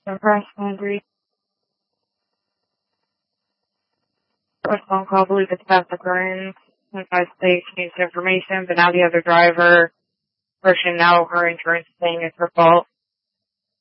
Press Landry. First phone call, believe it's past occurrence. Advice they changed information, but now the other driver, person now her insurance is saying it's her fault.